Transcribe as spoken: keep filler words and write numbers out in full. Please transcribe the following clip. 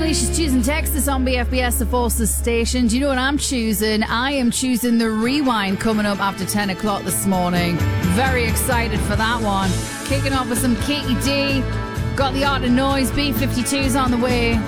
Alicia's choosing Texas on B F B S, the Forces station. Do you know what I'm choosing? I am choosing the Rewind coming up after ten o'clock this morning. Very excited for that one. Kicking off with some Katie D. Got the Art of Noise. B fifty-two's on the way.